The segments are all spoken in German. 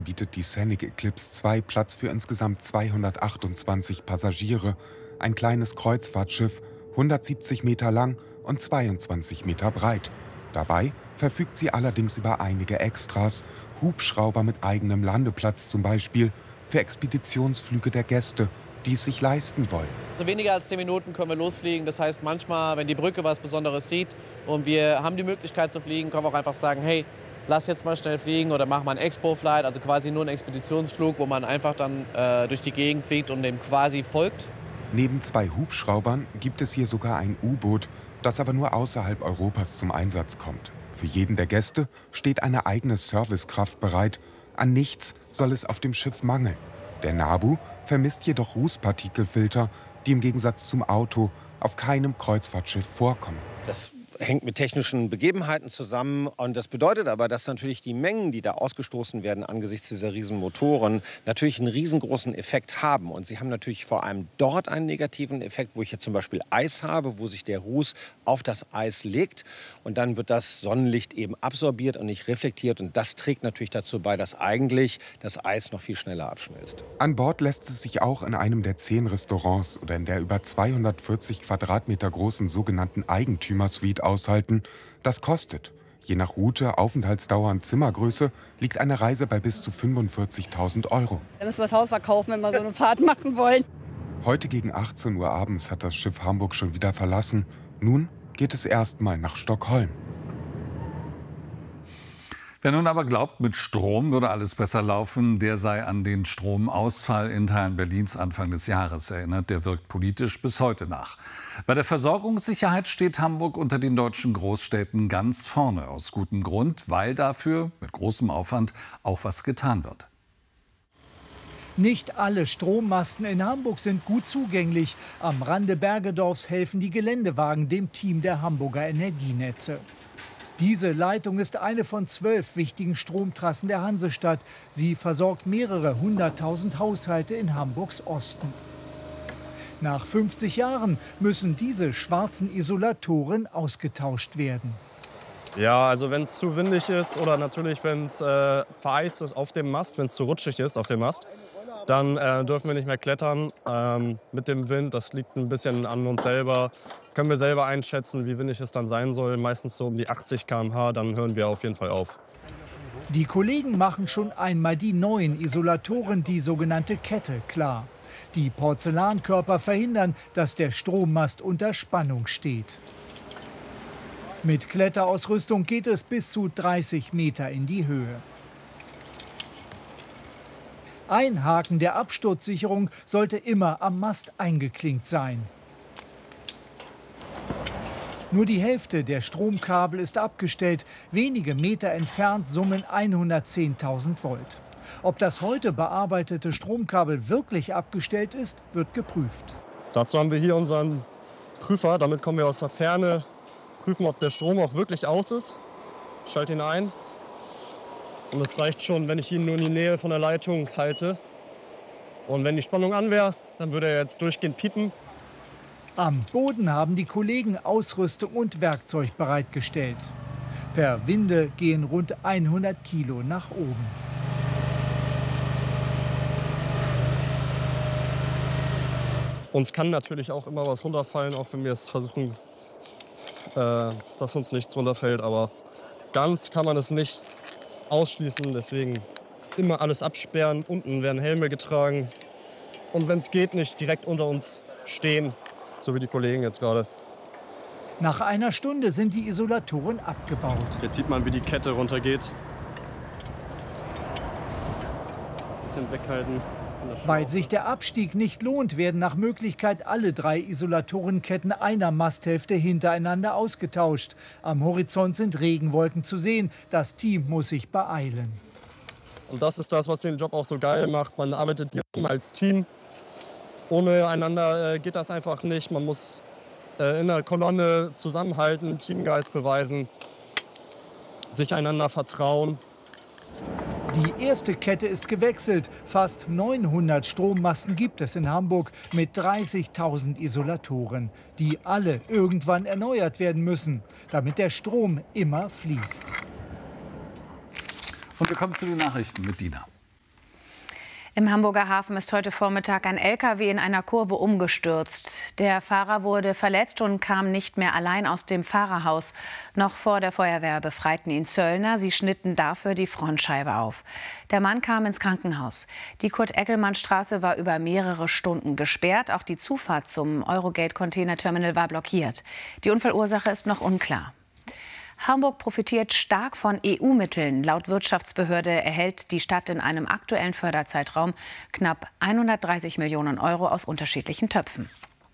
Bietet die Scenic Eclipse 2 Platz für insgesamt 228 Passagiere, ein kleines Kreuzfahrtschiff, 170 Meter lang und 22 Meter breit. Dabei verfügt sie allerdings über einige Extras, Hubschrauber mit eigenem Landeplatz zum Beispiel, für Expeditionsflüge der Gäste, die es sich leisten wollen. Also weniger als 10 Minuten können wir losfliegen. Das heißt, manchmal, wenn die Brücke was Besonderes sieht und wir haben die Möglichkeit zu fliegen, können wir auch einfach sagen, hey, lass jetzt mal schnell fliegen oder mach mal einen Expo-Flight, also quasi nur einen Expeditionsflug, wo man einfach dann durch die Gegend fliegt und dem quasi folgt. Neben 2 Hubschraubern gibt es hier sogar ein U-Boot, das aber nur außerhalb Europas zum Einsatz kommt. Für jeden der Gäste steht eine eigene Servicekraft bereit. An nichts soll es auf dem Schiff mangeln. Der Nabu vermisst jedoch Rußpartikelfilter, die im Gegensatz zum Auto auf keinem Kreuzfahrtschiff vorkommen. Das hängt mit technischen Begebenheiten zusammen. Und das bedeutet aber, dass natürlich die Mengen, die da ausgestoßen werden angesichts dieser riesen Motoren, natürlich einen riesengroßen Effekt haben. Und sie haben natürlich vor allem dort einen negativen Effekt, wo ich jetzt zum Beispiel Eis habe, wo sich der Ruß auf das Eis legt. Und dann wird das Sonnenlicht eben absorbiert und nicht reflektiert. Und das trägt natürlich dazu bei, dass eigentlich das Eis noch viel schneller abschmilzt. An Bord lässt es sich auch in einem der 10 Restaurants oder in der über 240 Quadratmeter großen sogenannten Eigentümersuite aushalten. Das kostet. Je nach Route, Aufenthaltsdauer und Zimmergröße liegt eine Reise bei bis zu 45.000 €. Da müssen wir das Haus verkaufen, wenn wir so eine Fahrt machen wollen. Heute gegen 18 Uhr abends hat das Schiff Hamburg schon wieder verlassen. Nun geht es erstmal nach Stockholm. Wer nun aber glaubt, mit Strom würde alles besser laufen, der sei an den Stromausfall in Teilen Berlins Anfang des Jahres erinnert. Der wirkt politisch bis heute nach. Bei der Versorgungssicherheit steht Hamburg unter den deutschen Großstädten ganz vorne. Aus gutem Grund, weil dafür mit großem Aufwand auch was getan wird. Nicht alle Strommasten in Hamburg sind gut zugänglich. Am Rande Bergedorfs helfen die Geländewagen dem Team der Hamburger Energienetze. Diese Leitung ist eine von 12 wichtigen Stromtrassen der Hansestadt. Sie versorgt mehrere 100.000 Haushalte in Hamburgs Osten. Nach 50 Jahren müssen diese schwarzen Isolatoren ausgetauscht werden. Ja, also wenn es zu windig ist oder natürlich wenn es vereist ist auf dem Mast, wenn es zu rutschig ist auf dem Mast, dann dürfen wir nicht mehr klettern mit dem Wind. Das liegt ein bisschen an uns selber. Können wir selber einschätzen, wie windig es dann sein soll. Meistens so um die 80 km/h, dann hören wir auf jeden Fall auf. Die Kollegen machen schon einmal die neuen Isolatoren, die sogenannte Kette, klar. Die Porzellankörper verhindern, dass der Strommast unter Spannung steht. Mit Kletterausrüstung geht es bis zu 30 Meter in die Höhe. Ein Haken der Absturzsicherung sollte immer am Mast eingeklinkt sein. Nur die Hälfte der Stromkabel ist abgestellt. Wenige Meter entfernt summen 110.000 Volt. Ob das heute bearbeitete Stromkabel wirklich abgestellt ist, wird geprüft. Dazu haben wir hier unseren Prüfer. Damit kommen wir aus der Ferne, prüfen, ob der Strom auch wirklich aus ist. Ich schalte ihn ein. Und es reicht schon, wenn ich ihn nur in die Nähe von der Leitung halte. Und wenn die Spannung an wäre, dann würde er jetzt durchgehend piepen. Am Boden haben die Kollegen Ausrüstung und Werkzeug bereitgestellt. Per Winde gehen rund 100 Kilo nach oben. Uns kann natürlich auch immer was runterfallen, auch wenn wir es versuchen, dass uns nichts runterfällt. Aber ganz kann man es nicht ausschließen. Deswegen immer alles absperren. Unten werden Helme getragen. Und wenn es geht, nicht direkt unter uns stehen, so wie die Kollegen jetzt gerade. Nach einer Stunde sind die Isolatoren abgebaut. Jetzt sieht man, wie die Kette runtergeht. Ein bisschen weghalten. Weil sich der Abstieg nicht lohnt, werden nach Möglichkeit alle 3 Isolatorenketten einer Masthälfte hintereinander ausgetauscht. Am Horizont sind Regenwolken zu sehen. Das Team muss sich beeilen. Und das ist das, was den Job auch so geil macht. Man arbeitet hier als Team. Ohne einander geht das einfach nicht. Man muss in der Kolonne zusammenhalten, Teamgeist beweisen, sich einander vertrauen. Die erste Kette ist gewechselt. Fast 900 Strommasten gibt es in Hamburg mit 30.000 Isolatoren, die alle irgendwann erneuert werden müssen, damit der Strom immer fließt. Und wir kommen zu den Nachrichten mit Dina. Im Hamburger Hafen ist heute Vormittag ein LKW in einer Kurve umgestürzt. Der Fahrer wurde verletzt und kam nicht mehr allein aus dem Fahrerhaus. Noch vor der Feuerwehr befreiten ihn Zöllner. Sie schnitten dafür die Frontscheibe auf. Der Mann kam ins Krankenhaus. Die Kurt-Eckelmann-Straße war über mehrere Stunden gesperrt. Auch die Zufahrt zum Eurogate-Containerterminal war blockiert. Die Unfallursache ist noch unklar. Hamburg profitiert stark von EU-Mitteln. Laut Wirtschaftsbehörde erhält die Stadt in einem aktuellen Förderzeitraum knapp 130 Millionen Euro aus unterschiedlichen Töpfen.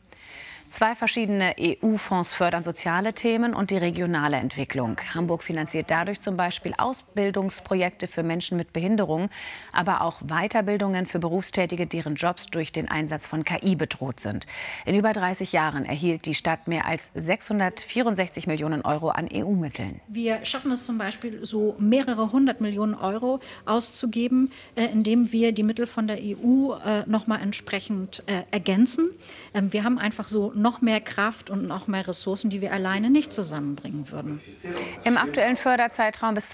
2 verschiedene EU-Fonds fördern soziale Themen und die regionale Entwicklung. Hamburg finanziert dadurch zum Beispiel Ausbildungsprojekte für Menschen mit Behinderung, aber auch Weiterbildungen für Berufstätige, deren Jobs durch den Einsatz von KI bedroht sind. In über 30 Jahren erhielt die Stadt mehr als 664 Millionen Euro an EU-Mitteln. Wir schaffen es zum Beispiel, so mehrere 100 Millionen Euro auszugeben, indem wir die Mittel von der EU noch mal entsprechend ergänzen. Wir haben einfach so noch mehr Kraft und noch mehr Ressourcen, die wir alleine nicht zusammenbringen würden. Im aktuellen Förderzeitraum bis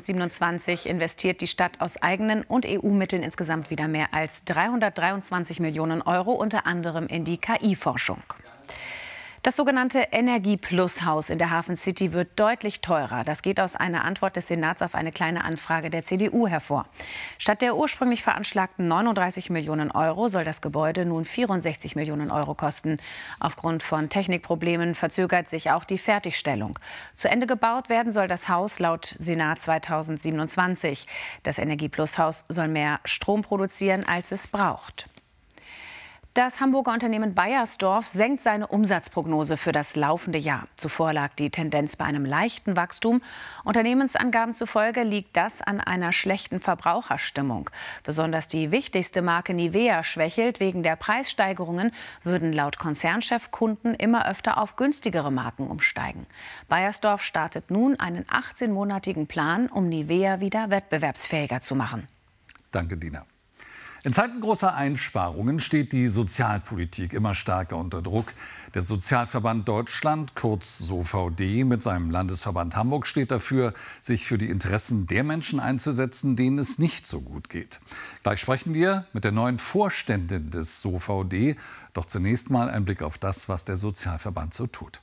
2027 investiert die Stadt aus eigenen und EU-Mitteln insgesamt wieder mehr als 323 Millionen Euro, unter anderem in die KI-Forschung. Das sogenannte Energie-Plus-Haus in der Hafen City wird deutlich teurer. Das geht aus einer Antwort des Senats auf eine kleine Anfrage der CDU hervor. Statt der ursprünglich veranschlagten 39 Millionen Euro soll das Gebäude nun 64 Millionen Euro kosten. Aufgrund von Technikproblemen verzögert sich auch die Fertigstellung. Zu Ende gebaut werden soll das Haus laut Senat 2027. Das Energie-Plus-Haus soll mehr Strom produzieren, als es braucht. Das Hamburger Unternehmen Beiersdorf senkt seine Umsatzprognose für das laufende Jahr. Zuvor lag die Tendenz bei einem leichten Wachstum. Unternehmensangaben zufolge liegt das an einer schlechten Verbraucherstimmung. Besonders die wichtigste Marke Nivea schwächelt. Wegen der Preissteigerungen würden laut Konzernchef Kunden immer öfter auf günstigere Marken umsteigen. Beiersdorf startet nun einen 18-monatigen Plan, um Nivea wieder wettbewerbsfähiger zu machen. Danke, Dina. In Zeiten großer Einsparungen steht die Sozialpolitik immer stärker unter Druck. Der Sozialverband Deutschland, kurz SOVD, mit seinem Landesverband Hamburg steht dafür, sich für die Interessen der Menschen einzusetzen, denen es nicht so gut geht. Gleich sprechen wir mit der neuen Vorständin des SOVD. Doch zunächst mal ein Blick auf das, was der Sozialverband so tut.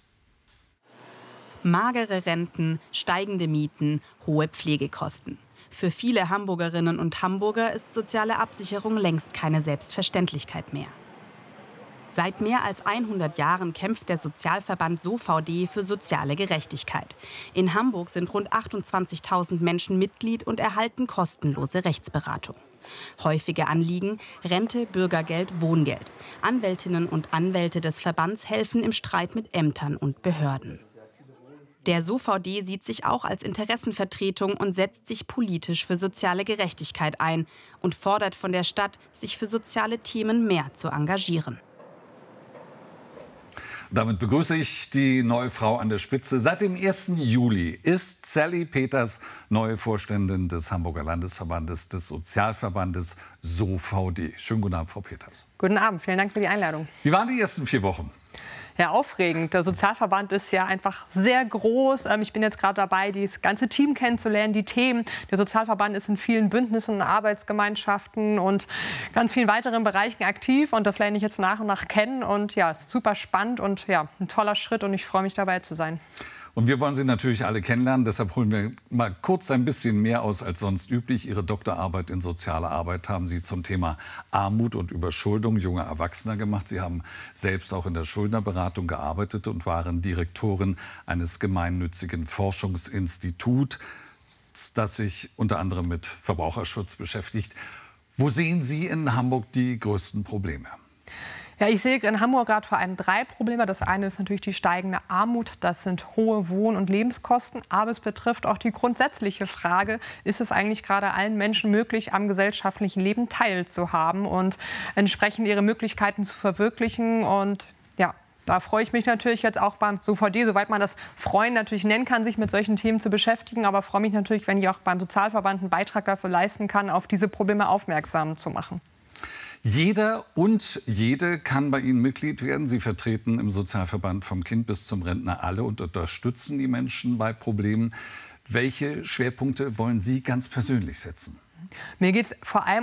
Magere Renten, steigende Mieten, hohe Pflegekosten. Für viele Hamburgerinnen und Hamburger ist soziale Absicherung längst keine Selbstverständlichkeit mehr. Seit mehr als 100 Jahren kämpft der Sozialverband SOVD für soziale Gerechtigkeit. In Hamburg sind rund 28.000 Menschen Mitglied und erhalten kostenlose Rechtsberatung. Häufige Anliegen: Rente, Bürgergeld, Wohngeld. Anwältinnen und Anwälte des Verbands helfen im Streit mit Ämtern und Behörden. Der SOVD sieht sich auch als Interessenvertretung und setzt sich politisch für soziale Gerechtigkeit ein und fordert von der Stadt, sich für soziale Themen mehr zu engagieren. Damit begrüße ich die neue Frau an der Spitze. Seit dem 1. Juli ist Sally Peters neue Vorständin des Hamburger Landesverbandes des Sozialverbandes SOVD. Schönen guten Abend, Frau Peters. Guten Abend, vielen Dank für die Einladung. Wie waren die ersten 4 Wochen? Ja, aufregend. Der Sozialverband ist ja einfach sehr groß. Ich bin jetzt gerade dabei, das ganze Team kennenzulernen, die Themen. Der Sozialverband ist in vielen Bündnissen, Arbeitsgemeinschaften und ganz vielen weiteren Bereichen aktiv. Und das lerne ich jetzt nach und nach kennen. Und ja, es ist super spannend und ja, ein toller Schritt. Und ich freue mich, dabei zu sein. Und wir wollen Sie natürlich alle kennenlernen. Deshalb holen wir mal kurz ein bisschen mehr aus als sonst üblich. Ihre Doktorarbeit in sozialer Arbeit haben Sie zum Thema Armut und Überschuldung junger Erwachsener gemacht. Sie haben selbst auch in der Schuldnerberatung gearbeitet und waren Direktorin eines gemeinnützigen Forschungsinstituts, das sich unter anderem mit Verbraucherschutz beschäftigt. Wo sehen Sie in Hamburg die größten Probleme? Ja, ich sehe in Hamburg gerade vor allem 3 Probleme. Das eine ist natürlich die steigende Armut. Das sind hohe Wohn- und Lebenskosten. Aber es betrifft auch die grundsätzliche Frage, ist es eigentlich gerade allen Menschen möglich, am gesellschaftlichen Leben teilzuhaben und entsprechend ihre Möglichkeiten zu verwirklichen. Und ja, da freue ich mich natürlich jetzt auch beim SOVD, soweit man das Freuen natürlich nennen kann, sich mit solchen Themen zu beschäftigen. Aber freue mich natürlich, wenn ich auch beim Sozialverband einen Beitrag dafür leisten kann, auf diese Probleme aufmerksam zu machen. Jeder und jede kann bei Ihnen Mitglied werden. Sie vertreten im Sozialverband vom Kind bis zum Rentner alle und unterstützen die Menschen bei Problemen. Welche Schwerpunkte wollen Sie ganz persönlich setzen? Mir geht es vor allem